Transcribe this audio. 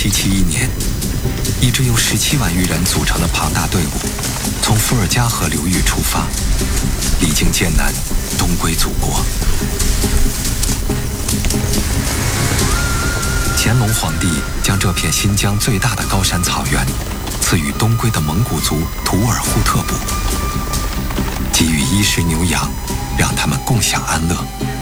1771年，一支由17万余人组成的庞大队伍，从伏尔加河流域出发，历经艰难，东归祖国。乾隆皇帝将这片新疆最大的高山草原赐予东归的蒙古族图尔扈特部，给予衣食牛羊，让他们共享安乐。